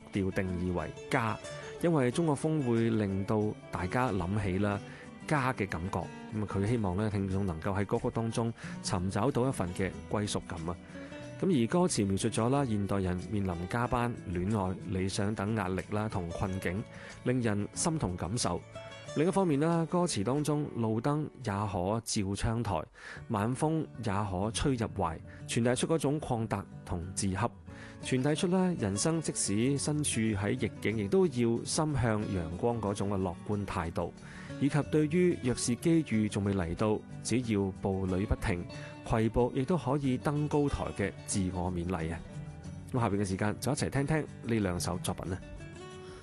調定義為家，因為中國風會令到大家諗起啦家嘅感覺。咁佢希望咧聽眾能夠喺歌曲當中尋找到一份嘅歸屬感啊。咁而歌詞描述咗啦現代人面臨加班、戀愛、理想等壓力啦同困境，令人心同感受。另一方面啦，歌詞當中路燈也可照窗台，晚風也可吹入懷，傳遞出嗰種曠達同自洽，傳遞出咧人生即使身處喺逆境，亦都要心向陽光嗰種嘅樂觀態度，以及對於若是機遇仲未嚟到，只要步履不停，攜步亦都可以登高台嘅自我勉勵啊！咁下邊嘅時間就一齊聽聽呢兩首作品啊！